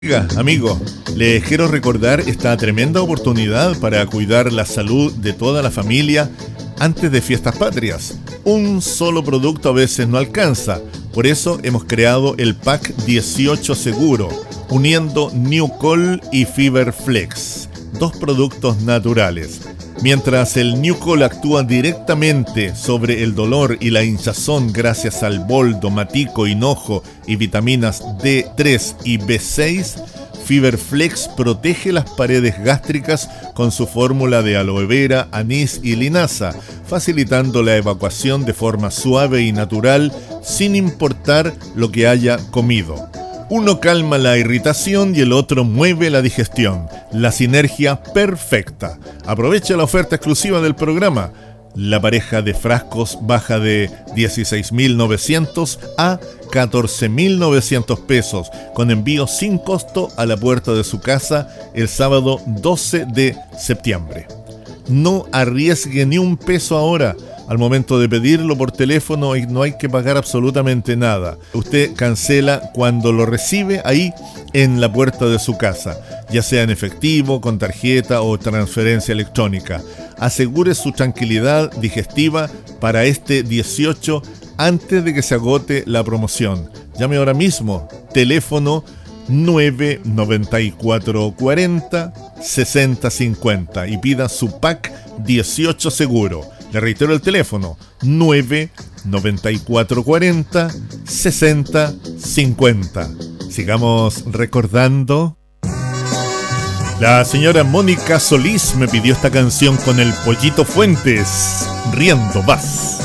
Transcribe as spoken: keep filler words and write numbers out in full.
Oiga, amigo, les quiero recordar esta tremenda oportunidad para cuidar la salud de toda la familia antes de fiestas patrias. Un solo producto a veces no alcanza, por eso hemos creado el Pack dieciocho Seguro, uniendo Newcol y Fiberflex, dos productos naturales. Mientras el Newcol actúa directamente sobre el dolor y la hinchazón gracias al boldo, matico, hinojo y vitaminas D tres y B seis, Fiberflex protege las paredes gástricas con su fórmula de aloe vera, anís y linaza, facilitando la evacuación de forma suave y natural sin importar lo que haya comido. Uno calma la irritación y el otro mueve la digestión. La sinergia perfecta. Aprovecha la oferta exclusiva del programa. La pareja de frascos baja de dieciséis mil novecientos a catorce mil novecientos pesos, con envío sin costo a la puerta de su casa el sábado doce de septiembre. No arriesgue ni un peso ahora. Al momento de pedirlo por teléfono no hay que pagar absolutamente nada. Usted cancela cuando lo recibe ahí en la puerta de su casa, ya sea en efectivo, con tarjeta o transferencia electrónica. Asegure su tranquilidad digestiva para este dieciocho antes de que se agote la promoción. Llame ahora mismo, teléfono nueve nueve cuatro cuatro cero seis cero cinco cero y pida su Pack dieciocho Seguro. Le reitero el teléfono, nueve nueve cuatro cuatro cero seis cero cinco cero. Sigamos recordando. La señora Mónica Solís me pidió esta canción con el Pollito Fuentes, Riendo Vas.